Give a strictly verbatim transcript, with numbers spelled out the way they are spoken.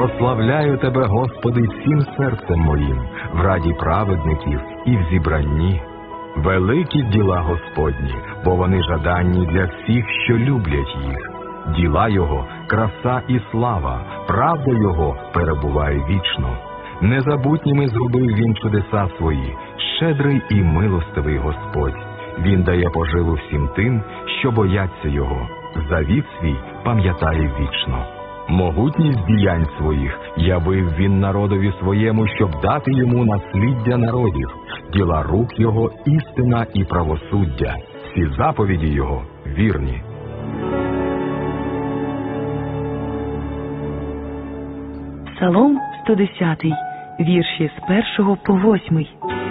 Прославляю Тебе, Господи, всім серцем моїм, в раді праведників і в зібранні. Великі діла Господні, бо вони жаданні для всіх, що люблять їх. Діла Його – краса і слава, правда Його перебуває вічно. Незабутніми зробив Він чудеса свої, щедрий і милостивий Господь. Він дає поживу всім тим, що бояться Його. Завіт свій пам'ятає вічно. Могутність діянь своїх явив Він народові своєму, щоб дати йому насліддя народів. Діла рук Його – істина і правосуддя. Всі заповіді Його – вірні. Псалом сто десятий, вірші з першого по восьмий.